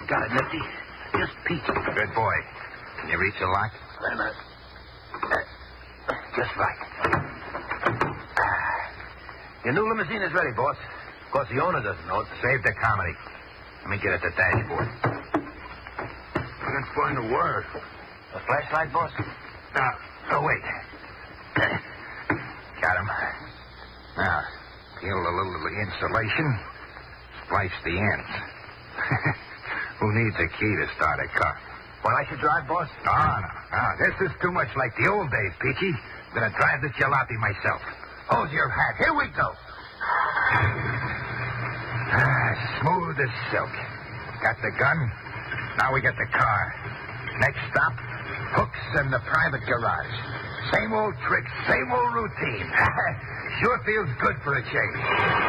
Got it, Nifty. Just peachy. Good boy. Can you reach the lock? Wait a minute. Just right. Your new limousine is ready, boss. Of course, the owner doesn't know it. Save the comedy. Let me get at the dashboard. I can't find a word. A flashlight, boss? Oh, wait. Got him. Now, peel a little insulation. Splice the ends. Who needs a key to start a car? Well, I should drive, boss? No. This is too much like the old days, Peachy. I'm going to drive the jalopy myself. Hold your hat. Here we go. Smooth as silk. Got the gun. Now we get the car. Next stop, hooks in the private garage. Same old tricks, same old routine. Sure feels good for a change.